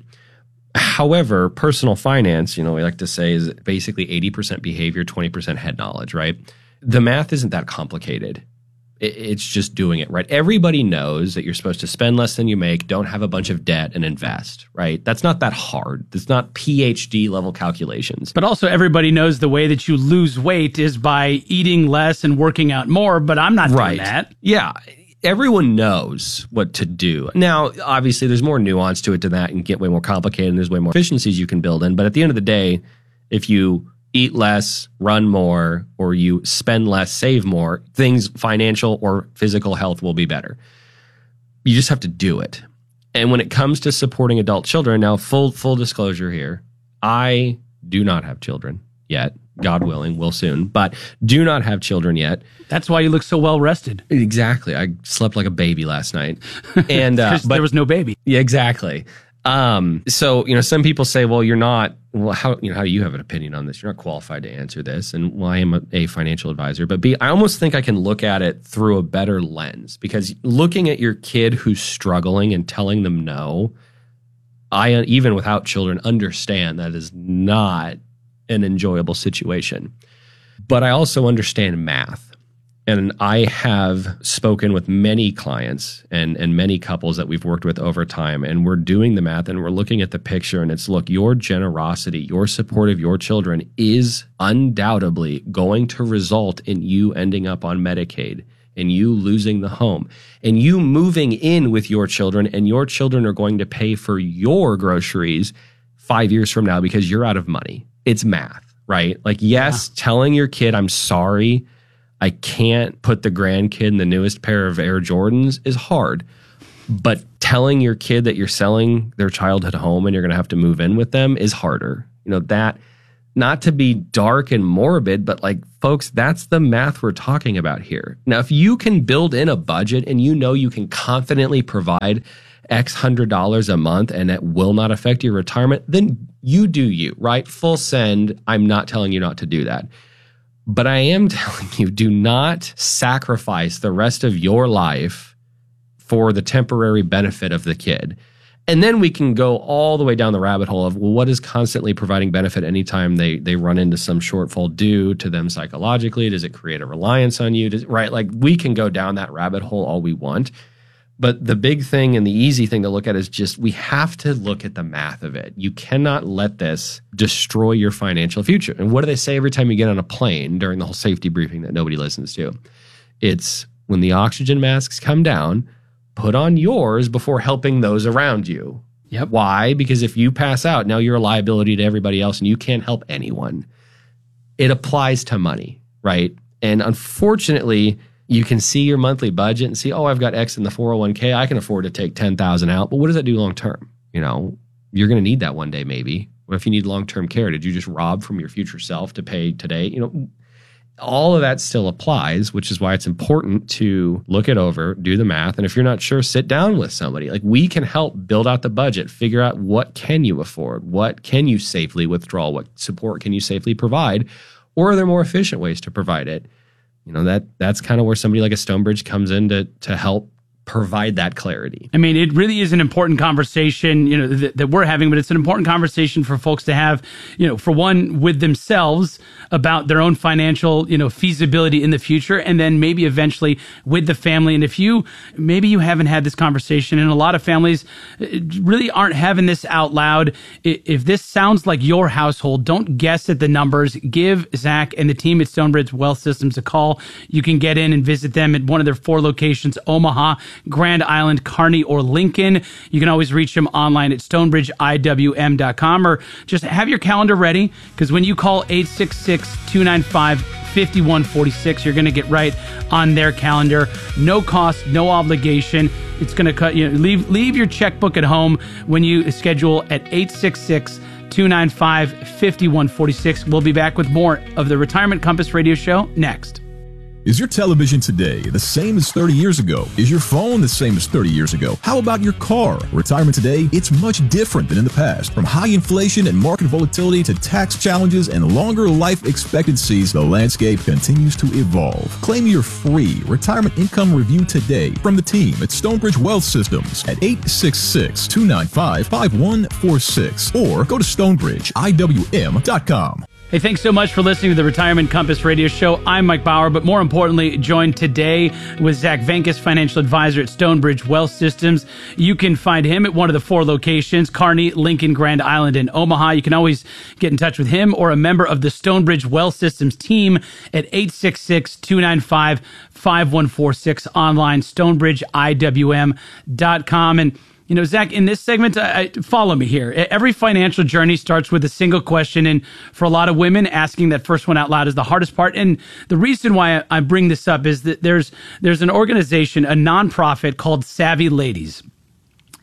However, personal finance, you know, we like to say, is basically eighty percent behavior, twenty percent head knowledge, right? The math isn't that complicated. It's just doing it, right? Everybody knows that you're supposed to spend less than you make, don't have a bunch of debt, and invest, right? That's not that hard. It's not P H D level calculations. But also, everybody knows the way that you lose weight is by eating less and working out more, but I'm not right. doing that. Yeah. Everyone knows what to do. Now, obviously, there's more nuance to it than that and get way more complicated, and there's way more efficiencies you can build in. But at the end of the day, if you eat less, run more, or you spend less, save more, things, financial or physical health, will be better. You just have to do it. And when it comes to supporting adult children, now, full full disclosure here, I do not have children yet. God willing, will soon, but do not have children yet. That's why you look so well rested. Exactly. I slept like a baby last night. And uh, but there was no baby. Yeah, exactly. Um, so, you know, some people say, well, you're not, well, how, you know, how do you have an opinion on this? You're not qualified to answer this. And well, I am a, a financial advisor, but B, I almost think I can look at it through a better lens, because looking at your kid who's struggling and telling them no, I, even without children, understand that is not an enjoyable situation. But I also understand math. And I have spoken with many clients and, and many couples that we've worked with over time, and we're doing the math and we're looking at the picture, and it's, look, your generosity, your support of your children is undoubtedly going to result in you ending up on Medicaid and you losing the home and you moving in with your children, and your children are going to pay for your groceries five years from now because you're out of money. It's math, right? Like, yes, yeah. telling your kid, I'm sorry, I can't put the grandkid in the newest pair of Air Jordans is hard. But telling your kid that you're selling their childhood home and you're going to have to move in with them is harder. You know, that, not to be dark and morbid, but like, folks, that's the math we're talking about here. Now, if you can build in a budget and you know you can confidently provide X hundred dollars a month and it will not affect your retirement, then you do you, right? Full send. I'm not telling you not to do that. But I am telling you, do not sacrifice the rest of your life for the temporary benefit of the kid. And then we can go all the way down the rabbit hole of, well, what is constantly providing benefit anytime they they run into some shortfall due to them psychologically? Does it create a reliance on you? Does, right? Like, we can go down that rabbit hole all we want. But the big thing and the easy thing to look at is just, we have to look at the math of it. You cannot let this destroy your financial future. And what do they say every time you get on a plane during the whole safety briefing that nobody listens to? It's, when the oxygen masks come down, put on yours before helping those around you. Yep. Why? Because if you pass out, now you're a liability to everybody else and you can't help anyone. It applies to money, right? And unfortunately, you can see your monthly budget and see, oh, I've got X in the four oh one k. I can afford to take ten thousand out. But what does that do long term? You know, you're going to need that one day maybe. What if you need long-term care? Did you just rob from your future self to pay today? You know, all of that still applies, which is why it's important to look it over, do the math. And if you're not sure, sit down with somebody. Like, we can help build out the budget, figure out what can you afford? What can you safely withdraw? What support can you safely provide? Or are there more efficient ways to provide it? You know, that that's kind of where somebody like a Stonebridge comes in to to help provide that clarity. I mean, it really is an important conversation, you know, that, that we're having, but it's an important conversation for folks to have, you know, for one, with themselves about their own financial, you know, feasibility in the future, and then maybe eventually with the family. And if you, maybe you haven't had this conversation, and a lot of families really aren't having this out loud. If this sounds like your household, don't guess at the numbers. Give Zach and the team at Stonebridge Wealth Systems a call. You can get in and visit them at one of their four locations, Omaha, Grand Island, Kearney, or Lincoln. You can always reach them online at stonebridge I W M dot com, or just have your calendar ready, because when you call eight six six, two nine five, five one four six, you're going to get right on their calendar. No cost, no obligation. It's going to cut, you know, leave leave your checkbook at home when you schedule at eight six six, two nine five, five one four six. We'll be back with more of the Retirement Compass Radio Show next. Is your television today the same as thirty years ago? Is your phone the same as thirty years ago? How about your car? Retirement today, it's much different than in the past. From high inflation and market volatility to tax challenges and longer life expectancies, the landscape continues to evolve. Claim your free retirement income review today from the team at Stonebridge Wealth Systems at eight six six, two nine five, five one four six or go to stonebridge I W M dot com. Hey, thanks so much for listening to the Retirement Compass Radio Show. I'm Mike Bauer, but more importantly, joined today with Zach Venkis, financial advisor at Stonebridge Wealth Systems. You can find him at one of the four locations, Kearney, Lincoln, Grand Island, and Omaha. You can always get in touch with him or a member of the Stonebridge Wealth Systems team at eight six six, two nine five, five one four six, online, stonebridge I W M dot com. And you know, Zach, in this segment, uh, follow me here. Every financial journey starts with a single question. And for a lot of women, asking that first one out loud is the hardest part. And the reason why I bring this up is that there's there's an organization, a nonprofit called Savvy Ladies.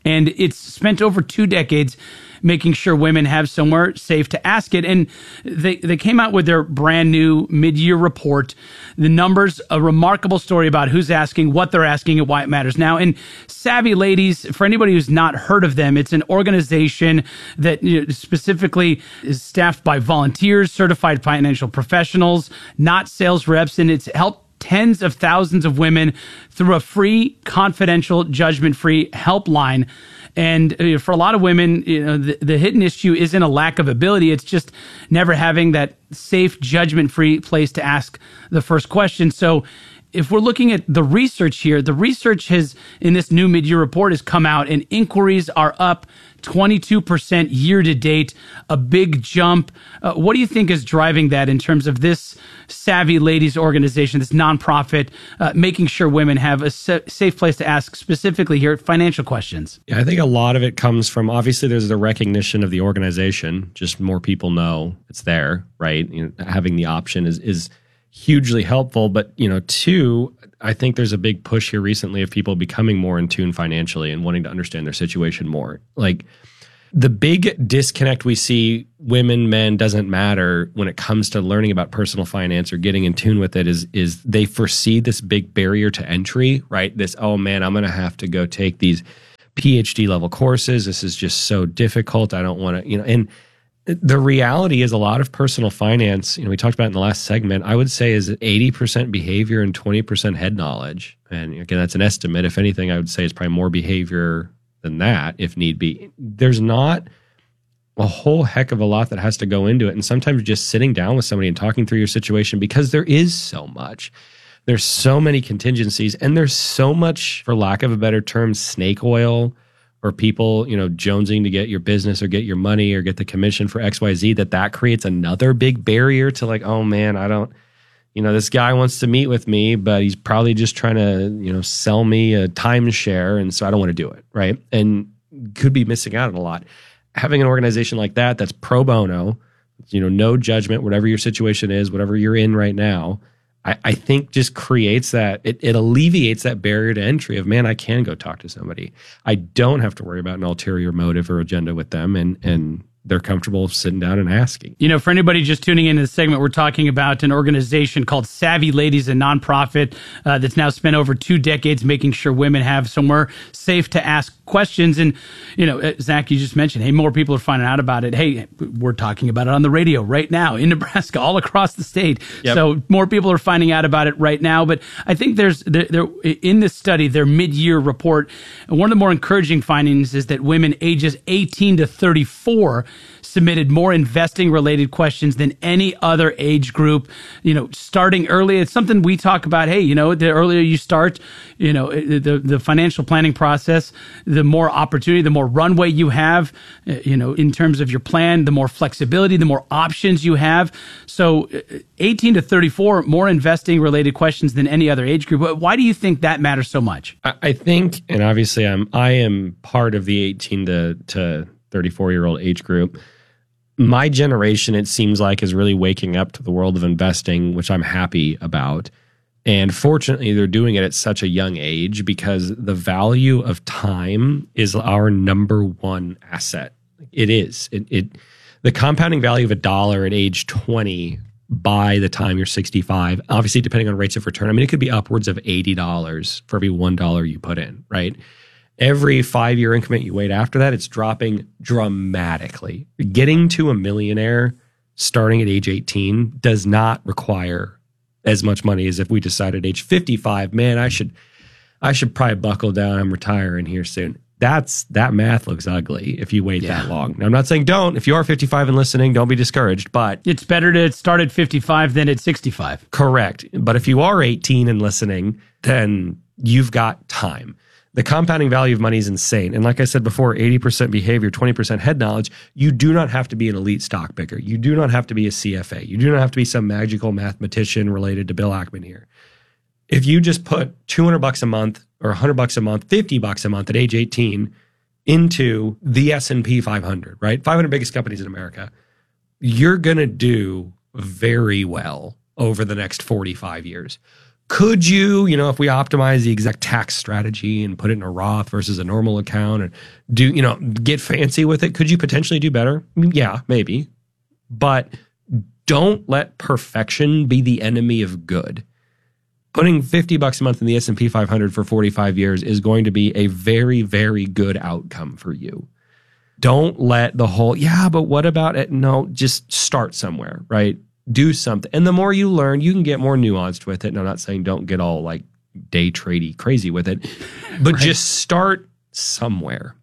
And it's spent over two decades making sure women have somewhere safe to ask it. And they, they came out with their brand new mid-year report. The numbers, a remarkable story about who's asking, what they're asking, and why it matters now. And Savvy Ladies, for anybody who's not heard of them, it's an organization that, you know, specifically is staffed by volunteers, certified financial professionals, not sales reps, and it's helped tens of thousands of women through a free, confidential, judgment-free helpline. And uh, for a lot of women, you know, the, the hidden issue isn't a lack of ability. It's just never having that safe, judgment-free place to ask the first question. So if we're looking at the research here, the research has, in this new mid-year report, has come out and inquiries are up twenty-two percent year to date, a big jump. Uh, what do you think is driving that in terms of this Savvy Ladies organization, this nonprofit, uh, making sure women have a sa- safe place to ask specifically here financial questions? Yeah, I think a lot of it comes from, obviously there's the recognition of the organization, just more people know it's there, right? You know, having the option is is hugely helpful. But, you know, two, I think there's a big push here recently of people becoming more in tune financially and wanting to understand their situation more. Like, the big disconnect we see, women, men, doesn't matter when it comes to learning about personal finance or getting in tune with it, is is they foresee this big barrier to entry, right? This, oh man, I'm going to have to go take these P H D level courses. This is just so difficult. I don't want to, you know, and the reality is a lot of personal finance, you know, we talked about in the last segment, I would say is eighty percent behavior and twenty percent head knowledge. And again, that's an estimate. If anything, I would say it's probably more behavior than that, if need be. There's not a whole heck of a lot that has to go into it. And sometimes just sitting down with somebody and talking through your situation, because there is so much. There's so many contingencies, and there's so much, for lack of a better term, snake oil, or people, you know, jonesing to get your business or get your money or get the commission for X Y Z, that that creates another big barrier to, like, oh man, I don't, you know, this guy wants to meet with me, but he's probably just trying to, you know, sell me a timeshare, and so I don't want to do it, right? And could be missing out on a lot. Having an organization like that that's pro bono, you know, no judgment, whatever your situation is, whatever you're in right now, I, I think just creates that, it, it alleviates that barrier to entry of, man, I can go talk to somebody. I don't have to worry about an ulterior motive or agenda with them, and and they're comfortable sitting down and asking. You know, for anybody just tuning into the segment, we're talking about an organization called Savvy Ladies, a nonprofit uh, that's now spent over two decades making sure women have somewhere safe to ask questions. And, you know, Zach, you just mentioned, hey, more people are finding out about it. Hey, we're talking about it on the radio right now in Nebraska, all across the state. Yep. So more people are finding out about it right now. But I think there's, there, there, in this study, their mid-year report, one of the more encouraging findings is that women ages eighteen to thirty-four submitted more investing related questions than any other age group. You know, starting early, it's something we talk about. Hey, you know, the earlier you start, you know, the, the financial planning process, the more opportunity, the more runway you have, you know, in terms of your plan, the more flexibility, the more options you have. So eighteen to thirty-four, more investing related questions than any other age group. Why do you think that matters so much? I think, and obviously I'm, I am part of the eighteen to thirty-four year old age group. My generation, it seems like, is really waking up to the world of investing, which I'm happy about. And fortunately, they're doing it at such a young age, because the value of time is our number one asset. It is. It, it the compounding value of a dollar at age twenty by the time you're sixty-five, obviously depending on rates of return, I mean, it could be upwards of eighty dollars for every one dollar you put in, right? Every five-year increment you wait after that, it's dropping dramatically. Getting to a millionaire starting at age eighteen does not require as much money as if we decide at age fifty-five, man, I should I should probably buckle down. I'm retiring here soon. That's that math looks ugly if you wait yeah. that long. Now, I'm not saying don't. If you are fifty-five and listening, don't be discouraged, but it's better to start at fifty-five than at sixty-five. Correct. But if you are eighteen and listening, then you've got time. The compounding value of money is insane. And like I said before, eighty percent behavior, twenty percent head knowledge. You do not have to be an elite stock picker. You do not have to be a C F A. You do not have to be some magical mathematician related to Bill Ackman here. If you just put two hundred bucks a month or one hundred bucks a month, fifty bucks a month at age eighteen into the S and P five hundred, right? five hundred biggest companies in America, you're going to do very well over the next forty-five years. Could you, you know, if we optimize the exact tax strategy and put it in a Roth versus a normal account and do, you know, get fancy with it, could you potentially do better? Yeah, maybe. But don't let perfection be the enemy of good. Putting fifty bucks a month in the S and P five hundred for forty-five years is going to be a very, very good outcome for you. Don't let the whole, yeah, but what about it? No, just start somewhere, right? Do something. And the more you learn, you can get more nuanced with it. And I'm not saying don't get all like day tradey crazy with it, but right. Just start somewhere.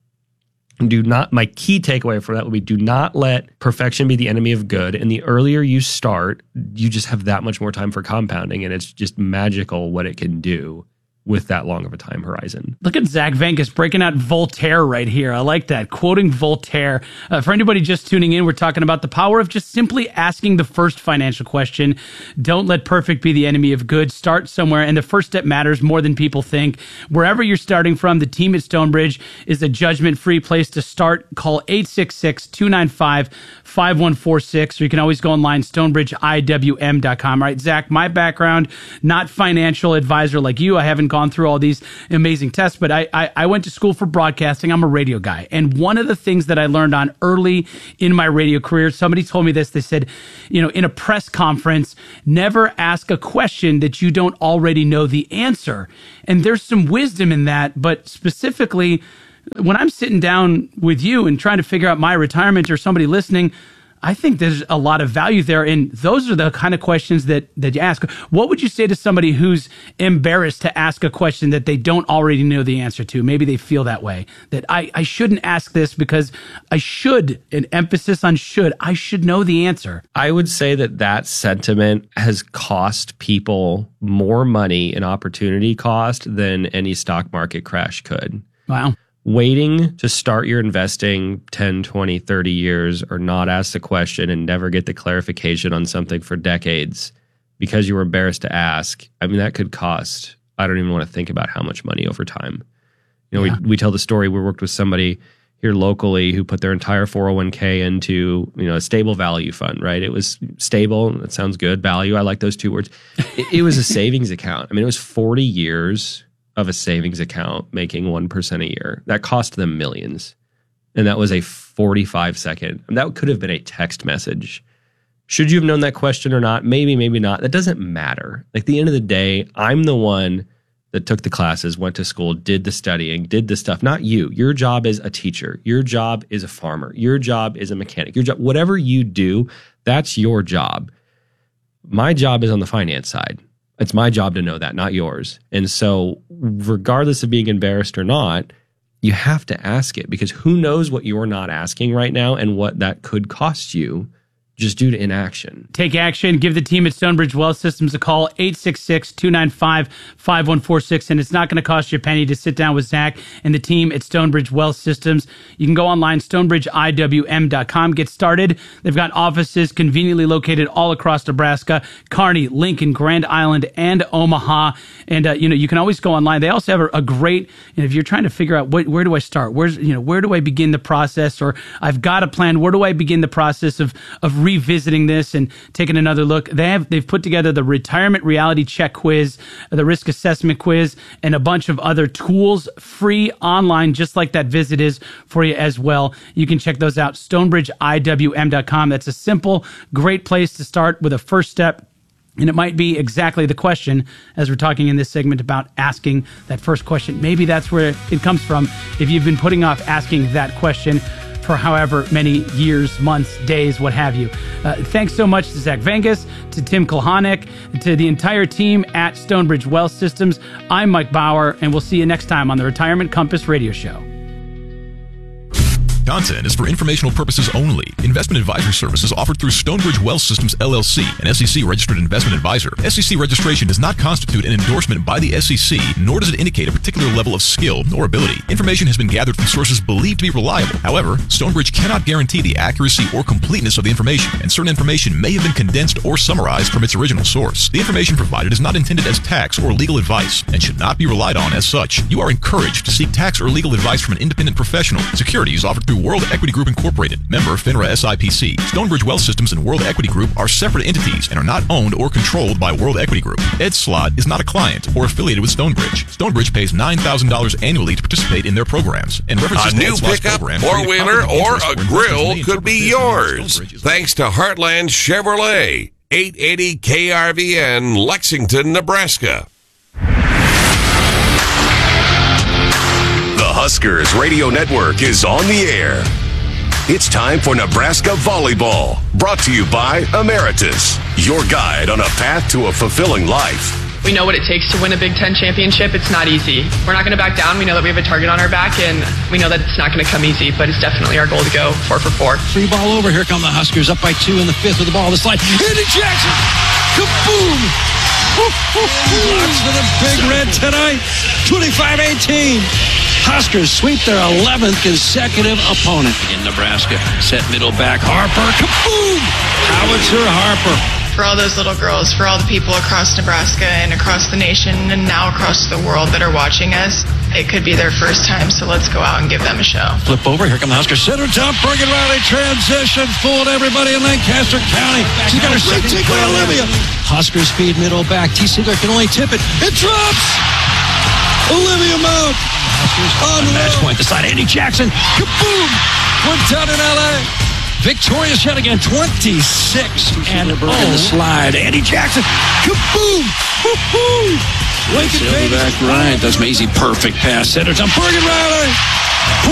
Do not, my key takeaway for that would be do not let perfection be the enemy of good. And the earlier you start, you just have that much more time for compounding. And it's just magical what it can do with that long of a time horizon. Look at Zach Venkis breaking out Voltaire right here. I like that. Quoting Voltaire. Uh, for anybody just tuning in, we're talking about the power of just simply asking the first financial question. Don't let perfect be the enemy of good. Start somewhere, and the first step matters more than people think. Wherever you're starting from, the team at Stonebridge is a judgment-free place to start. Call eight six six, two nine five, five one four six, or you can always go online, stonebridge I W M dot com. Right, Zach, my background, not financial advisor like you. I haven't gone through all these amazing tests, but I, I I went to school for broadcasting. I'm a radio guy. And one of the things that I learned on early in my radio career, somebody told me this, they said, you know, in a press conference, never ask a question that you don't already know the answer. And there's some wisdom in that, but specifically, when I'm sitting down with you and trying to figure out my retirement or somebody listening, I think there's a lot of value there. And those are the kind of questions that, that you ask. What would you say to somebody who's embarrassed to ask a question that they don't already know the answer to? Maybe they feel that way, that I, I shouldn't ask this because I should, an emphasis on should, I should know the answer. I would say that that sentiment has cost people more money and opportunity cost than any stock market crash could. Wow. Waiting to start your investing ten, twenty, thirty years or not ask the question and never get the clarification on something for decades because you were embarrassed to ask, I mean, that could cost, I don't even want to think about how much money over time. You know, yeah. we we tell the story, we worked with somebody here locally who put their entire four oh one k into, you know, a stable value fund, right? It was stable, that sounds good, value, I like those two words. It, it was a savings account. I mean, it was forty years of a savings account making one percent a year. That cost them millions. And that was a forty-five second. That could have been a text message. Should you have known that question or not? Maybe, maybe not. That doesn't matter. Like, at the end of the day, I'm the one that took the classes, went to school, did the studying, did the stuff. Not you. Your job is a teacher. Your job is a farmer. Your job is a mechanic. Your job, whatever you do, that's your job. My job is on the finance side. It's my job to know that, not yours. And so regardless of being embarrassed or not, you have to ask it, because who knows what you're not asking right now and what that could cost you just due to inaction. Take action. Give the team at Stonebridge Wealth Systems a call, eight six six, two nine five, five one four six. And it's not going to cost you a penny to sit down with Zach and the team at Stonebridge Wealth Systems. You can go online, stonebridge I W M dot com. Get started. They've got offices conveniently located all across Nebraska, Kearney, Lincoln, Grand Island, and Omaha. And, uh, you know, you can always go online. They also have a, a great, you know, if you're trying to figure out what, where do I start? Where's, you know, where do I begin the process? Or I've got a plan. Where do I begin the process of, of revisiting this and taking another look? They have, they've put together the retirement reality check quiz, the risk assessment quiz, and a bunch of other tools free online, just like that visit is for you as well. You can check those out, stonebridge I W M dot com. That's a simple, great place to start with a first step. And it might be exactly the question, as we're talking in this segment about asking that first question. Maybe that's where it comes from. If you've been putting off asking that question for however many years, months, days, what have you. Uh, thanks so much to Zach Venkis, to Tim Kulhanek, to the entire team at Stonebridge Wealth Systems. I'm Mike Bauer, and we'll see you next time on the Retirement Compass Radio Show. Content is for informational purposes only. Investment advisory services offered through Stonebridge Wealth Systems, L L C, an S E C-registered investment advisor. S E C registration does not constitute an endorsement by the S E C, nor does it indicate a particular level of skill or ability. Information has been gathered from sources believed to be reliable. However, Stonebridge cannot guarantee the accuracy or completeness of the information, and certain information may have been condensed or summarized from its original source. The information provided is not intended as tax or legal advice and should not be relied on as such. You are encouraged to seek tax or legal advice from an independent professional. Securities offered through World Equity Group Incorporated, member FINRA S I P C. Stonebridge Wealth Systems and World Equity Group are separate entities and are not owned or controlled by World Equity Group. Ed Slott is not a client or affiliated with Stonebridge. Stonebridge pays nine thousand dollars annually to participate in their programs, and references A new pickup, four-wheeler, or a grill could be yours. Thanks to Heartland Chevrolet, eight eighty K R V N, Lexington, Nebraska. The Huskers Radio Network is on the air. It's time for Nebraska Volleyball, brought to you by Emeritus, your guide on a path to a fulfilling life. We know what it takes to win a Big Ten championship. It's not easy. We're not going to back down. We know that we have a target on our back, and we know that it's not going to come easy, but it's definitely our goal to go four for four. Free ball over. Here come the Huskers up by two in the fifth with the ball on the slide. Andy Jackson! Kaboom! Blocks for the Big Red tonight. twenty-five eighteen. Huskers sweep their eleventh consecutive opponent. In Nebraska, set middle back. Harper, kaboom! Howitzer Harper. For all those little girls, for all the people across Nebraska and across the nation and now across the world that are watching us, it could be their first time, so let's go out and give them a show. Flip over, here come the Huskers. Center top, Bergen Riley transition, fooled everybody in Lancaster County. She's got a great take by Olivia. Huskers speed middle back. T. Siegler can only tip it. It drops! Olivia Mount. On the match point, the side, Andy Jackson. Kaboom! One down in L A. Victorious yet again, twenty-six and oh. in the slide. Andy Jackson, kaboom! Woo-hoo! Lincoln back right. That's Maisie, perfect pass. Center to Bergen Riley.